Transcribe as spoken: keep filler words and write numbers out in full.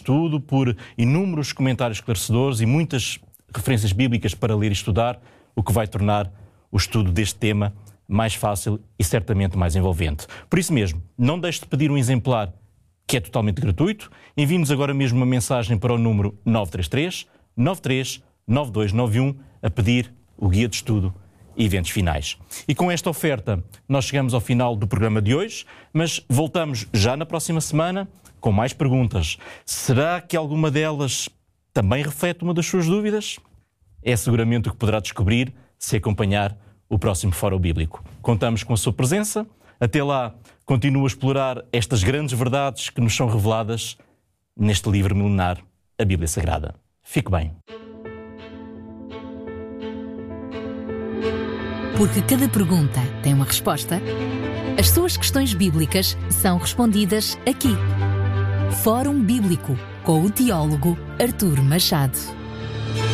estudo, por inúmeros comentários esclarecedores e muitas referências bíblicas para ler e estudar, o que vai tornar o estudo deste tema mais fácil e certamente mais envolvente. Por isso mesmo, não deixe de pedir um exemplar que é totalmente gratuito. Envie-nos agora mesmo uma mensagem para o número nove três três, nove três nove dois nove um a pedir o guia de estudo e eventos finais. E com esta oferta nós chegamos ao final do programa de hoje, mas voltamos já na próxima semana com mais perguntas. Será que alguma delas também reflete uma das suas dúvidas? É seguramente o que poderá descobrir se acompanhar o próximo Fórum Bíblico. Contamos com a sua presença. Até lá, continue a explorar estas grandes verdades que nos são reveladas neste livro milenar, a Bíblia Sagrada. Fique bem. Porque cada pergunta tem uma resposta, as suas questões bíblicas são respondidas aqui. Fórum Bíblico, com o teólogo Artur Machado.